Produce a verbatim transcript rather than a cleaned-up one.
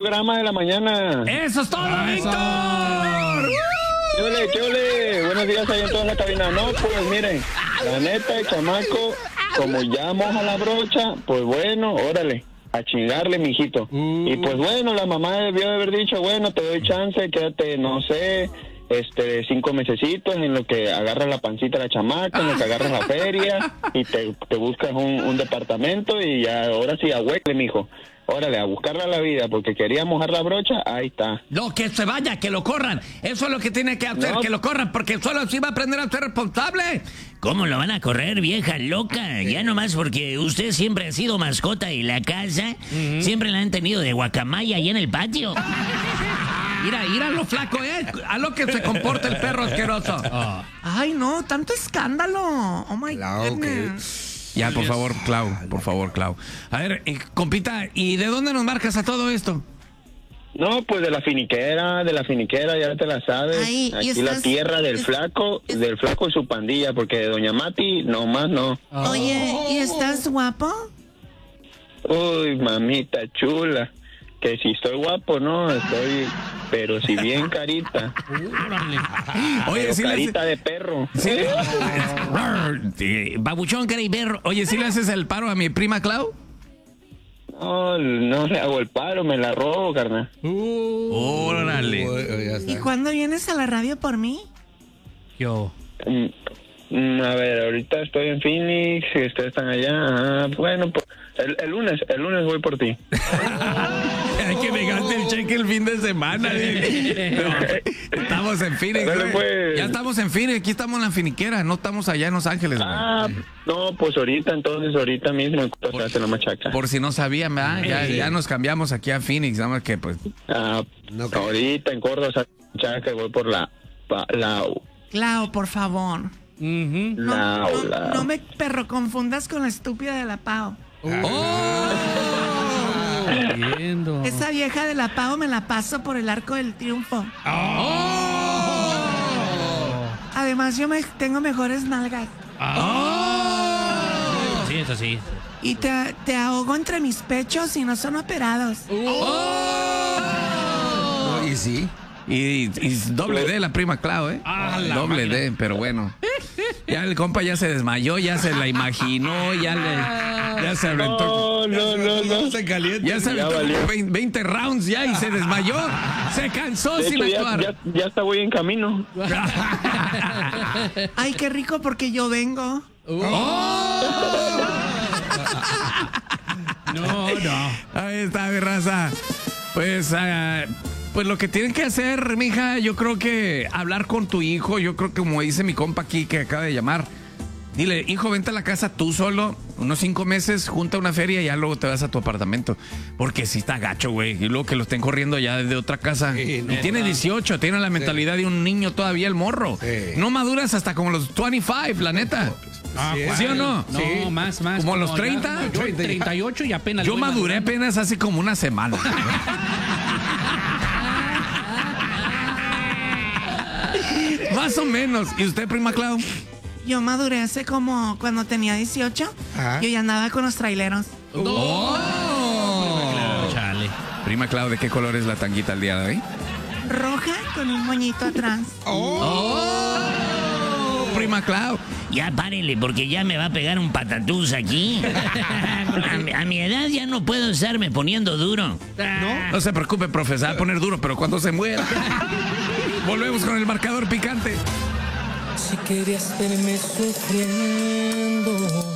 programa de la mañana. ¡Eso es todo, Víctor! ¿Qué ole, qué ole? Buenos días ahí en toda la cabina. No, pues miren, la neta, el chamaco, como ya moja la brocha, pues bueno, órale, a chingarle, mijito. Uh. Y pues bueno, la mamá debió de haber dicho, bueno, te doy chance, quédate, no sé, este, cinco mesecitos en lo que agarra la pancita la chamaca, en lo que agarras la feria y te, te buscas un, un departamento y ya, ahora sí, ahuecle, mijo. Órale, a buscarla la vida, porque quería mojar la brocha, ahí está. No, que se vaya, que lo corran. Eso es lo que tiene que hacer, no. Que lo corran, porque solo así va a aprender a ser responsable. ¿Cómo lo van a correr, vieja loca? Ya nomás porque usted siempre ha sido mascota de la casa, uh-huh. Siempre la han tenido de guacamaya ahí en el patio. Mira, mira lo flaco, ¿eh? A lo que se comporta el perro asqueroso. Oh. Ay, no, tanto escándalo. Oh, my claro, goodness. Okay. Ya, por favor, Clau, por favor, Clau. A ver, eh, compita, ¿y de dónde nos marcas a todo esto? No, pues de la finiquera, de la finiquera, ya te la sabes. Ay, aquí estás, la tierra del es, flaco, es, del flaco y su pandilla, porque de Doña Mati, no más no. Oye, ¿y estás guapo? Uy, mamita chula. Que si estoy guapo, no, estoy, pero si bien carita. Oye, si carita le hace... de perro. ¿Sí? Babuchón, cara y perro. Oye, ¿sí le haces el paro a mi prima Clau? No, no le hago el paro, me la robo, carnal. Uh, Órale. ¿Y cuándo vienes a la radio por mí? Yo. Mm, a ver, ahorita estoy en Phoenix, si ustedes están allá. Ah, bueno, pues el, el lunes, el lunes voy por ti. Hay que me gaste el cheque el fin de semana. No, estamos en Phoenix. Pues. Ya estamos en Phoenix, aquí estamos en la finiquera, no estamos allá en Los Ángeles. Ah, güey. No, pues ahorita, entonces, ahorita mismo, por, hace la machaca. Por si no sabían, ¿verdad? Ya, ya nos cambiamos aquí a Phoenix, nada más que pues. Ah, no, ahorita en Córdoba, machaca, voy por la, la... Clau, por favor. Uh-huh. No, la, no, la. no me perro confundas con la estúpida de la Pau. Uh. ¡Oh! Esa vieja de la Pau me la paso por el Arco del Triunfo. ¡Oh! Además, yo me tengo mejores nalgas. ¡Oh! Sí, eso sí. Y te, te ahogo entre mis pechos y no son operados. ¡Oh! No, y sí. Y, y doble D la prima Clau, ¿eh? Ah, doble máquina. D, pero bueno. Ya el compa ya se desmayó, ya se la imaginó, ya le, ya se aventó. No, no, no, no. Se calienta. Ya se aventó veinte, veinte rounds ya y se desmayó. Se cansó de sin hecho, actuar. Ya, ya, ya está voy en camino. Ay, qué rico porque yo vengo. ¡Oh! No, no. Ahí está, mi raza. Pues, uh, pues lo que tienen que hacer, mija, yo creo que hablar con tu hijo, yo creo que como dice mi compa aquí que acaba de llamar, dile, hijo, vente a la casa tú solo, unos cinco meses, junta una feria y ya luego te vas a tu apartamento. Porque si está gacho, güey. Y luego que lo estén corriendo ya desde otra casa. Sí, no, y tiene dieciocho, tiene la mentalidad sí. de un niño todavía el morro. Sí. No maduras hasta como los veinticinco, la neta. Ah, ¿Sí, ¿sí o no? No, sí. más, más. ¿Como los treinta? Ya, yo treinta y ocho y apenas. Yo maduré madurando. apenas hace como una semana. Más o menos. ¿Y usted, prima Clau? Yo maduré hace como cuando tenía dieciocho. Ajá. Yo ya andaba con los traileros. ¡Oh! oh. Chale. Prima Clau, ¿de qué color es la tanguita el día de hoy? Roja con un moñito atrás. ¡Oh! oh. Prima Clau. Ya párenle, porque ya me va a pegar un patatús aquí. a, mi, a mi edad ya no puedo estarme poniendo duro. No, no se preocupe, profe, se va a poner duro, pero cuando se muera. Volvemos con el marcador picante. Si querías verme sufriendo.